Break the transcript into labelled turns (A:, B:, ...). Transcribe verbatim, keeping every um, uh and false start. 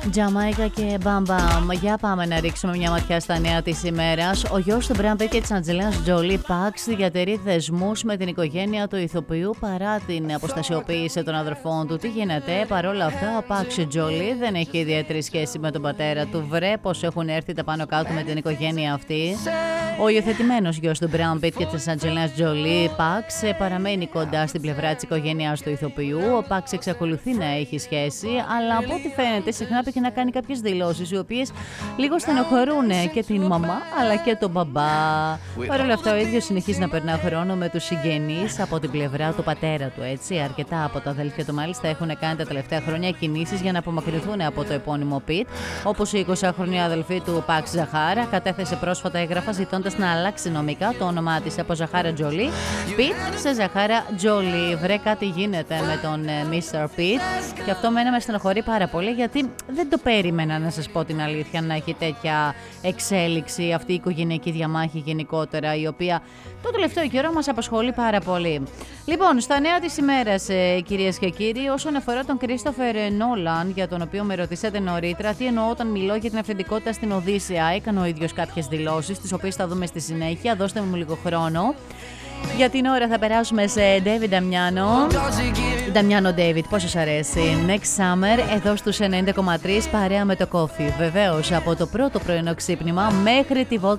A: Τζαμάικα και μπαμπαμ. Για πάμε να ρίξουμε μια ματιά στα νέα της ημέρας. Ο γιος του Μπραντ Πιτ και της Αντζελίνας Τζολί, Παξ, διατηρεί δεσμούς με την οικογένεια του ηθοποιού παρά την αποστασιοποίηση των αδερφών του. Τι γίνεται, παρόλα αυτά, ο Παξ Τζολί δεν έχει ιδιαίτερη σχέση με τον πατέρα του. Βρε πως έχουν έρθει τα πάνω κάτω με την οικογένεια αυτή. Ο υιοθετημένος γιος του Μπραντ Πιτ και της Αντζελίνας Τζολί, Παξ, παραμένει κοντά στην πλευρά της οικογένειας του ηθοποιού. Ο Παξ εξακολουθεί να έχει σχέση, αλλά από ό,τι φαίνεται συχνά και να κάνει κάποιες δηλώσεις οι οποίες λίγο στενοχωρούν και την μαμά αλλά και τον μπαμπά. Παρ' όλα αυτά, ο ίδιος συνεχίζει να περνά χρόνο με τους συγγενείς από την πλευρά του πατέρα του. Έτσι, αρκετά από τα αδέλφια του μάλιστα έχουν κάνει τα τελευταία χρόνια κινήσεις για να απομακρυνθούν από το επώνυμο Πιτ. Όπως η εικοσάχρονη αδελφή του Παξ, Ζαχάρα, κατέθεσε πρόσφατα έγγραφα ζητώντας να αλλάξει νομικά το όνομά της από Ζαχάρα Τζολί Πιτ σε Ζαχάρα Τζολί. Βρε, κάτι γίνεται με τον μίστερ Πιτ και αυτό μένα με στενοχωρεί πάρα πολύ, γιατί δεν το περίμενα, να σας πω την αλήθεια, να έχει τέτοια εξέλιξη αυτή η οικογενειακή διαμάχη γενικότερα, η οποία το τελευταίο καιρό μας απασχολεί πάρα πολύ. Λοιπόν, στα νέα της ημέρας, ε, κυρίες και κύριοι, όσον αφορά τον Κρίστοφερ Νόλαν, για τον οποίο με ρωτήσατε νωρίτερα, τι εννοώ όταν μιλώ για την αυθεντικότητα στην Οδύσσεα, έκανε ο ίδιος κάποιες δηλώσεις, τις οποίες θα δούμε στη συνέχεια. Δώστε μου λίγο χρόνο. Για την ώρα θα περάσουμε σε David Damiano. Damiano David, πόσο σας αρέσει. Next Summer, εδώ στους ενενήντα κόμμα τρία, παρέα με το Coffee. Βεβαίως, από το πρώτο πρωινό ξύπνημα μέχρι τη βόλτα